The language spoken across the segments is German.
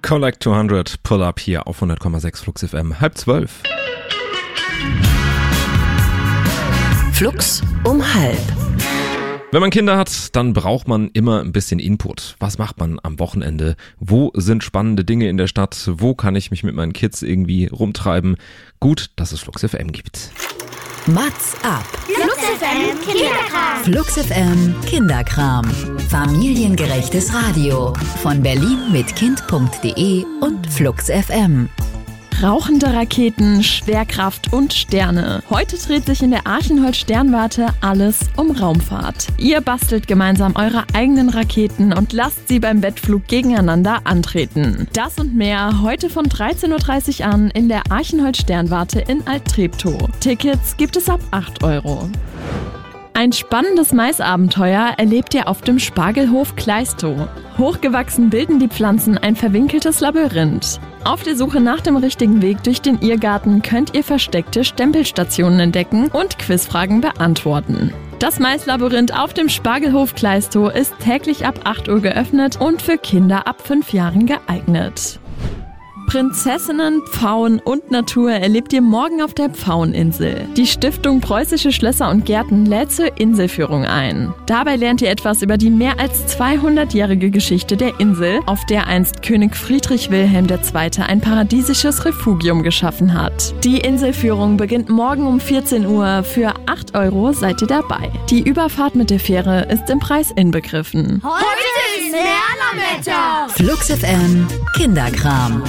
Collect 200, Pull Up hier auf 100,6 Flux FM, 11:30. Flux um 12:30. Wenn man Kinder hat, dann braucht man immer ein bisschen Input. Was macht man am Wochenende? Wo sind spannende Dinge in der Stadt? Wo kann ich mich mit meinen Kids irgendwie rumtreiben? Gut, dass es Flux FM gibt. Mats ab. Flux FM Kinderkram. Flux FM Kinderkram. Familiengerechtes Radio. Von Berlin mit Kind.de und Flux FM. Rauchende Raketen, Schwerkraft und Sterne. Heute dreht sich in der Archenholz-Sternwarte alles um Raumfahrt. Ihr bastelt gemeinsam eure eigenen Raketen und lasst sie beim Wettflug gegeneinander antreten. Das und mehr heute von 13:30 Uhr an in der Archenholz-Sternwarte in Alt-Treptow. Tickets gibt es ab 8 €. Ein spannendes Maisabenteuer erlebt ihr auf dem Spargelhof Kleistow. Hochgewachsen bilden die Pflanzen ein verwinkeltes Labyrinth. Auf der Suche nach dem richtigen Weg durch den Irrgarten könnt ihr versteckte Stempelstationen entdecken und Quizfragen beantworten. Das Maislabyrinth auf dem Spargelhof Kleistow ist täglich ab 8 Uhr geöffnet und für Kinder ab 5 Jahren geeignet. Prinzessinnen, Pfauen und Natur erlebt ihr morgen auf der Pfaueninsel. Die Stiftung Preußische Schlösser und Gärten lädt zur Inselführung ein. Dabei lernt ihr etwas über die mehr als 200-jährige Geschichte der Insel, auf der einst König Friedrich Wilhelm II. Ein paradiesisches Refugium geschaffen hat. Die Inselführung beginnt morgen um 14 Uhr. Für 8 € seid ihr dabei. Die Überfahrt mit der Fähre ist im Preis inbegriffen. Heute ist Lernerwetter. Flux FM Kinderkram.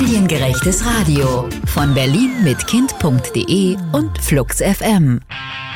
Familiengerechtes Radio. Von Berlin mit Kind.de und Flux FM.